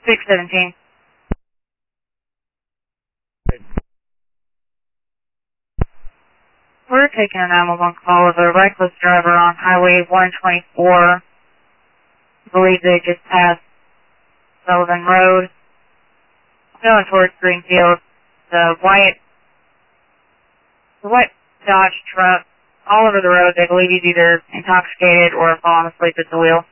617. We're taking a 911 call of a reckless driver on Highway 124. I believe they just passed Sullivan Road, going towards Greenfield. The white Dodge truck all over the road. They believe he's either intoxicated or fallen asleep at the wheel.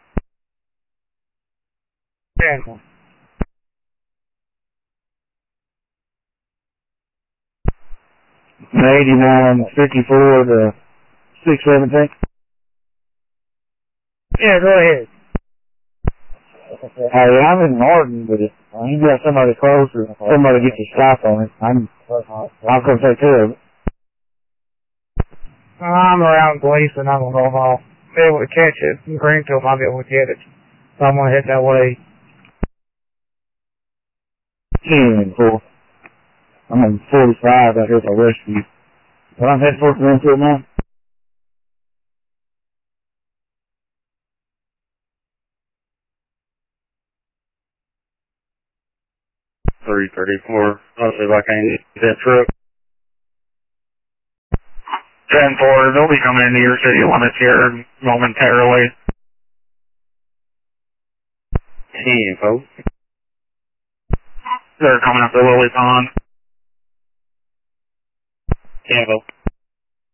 8154 to 617. Yeah, go ahead. Hey, I'm in Martin, but if you got somebody closer, somebody get your stop on it, I'll come take care of it. I'm around Gleason. I'm going to go off. Be able to catch it from Greenfield. I'll be able to get it. So I'm going to head that way. 10-4. I'm on 45 out here for rescue. But I'm heading for Greenfield now. $334. I'll see if I can get that truck. 10-4, they'll be coming into your city limits here momentarily. 10-4. They're coming up to Lily Pond. 10-4.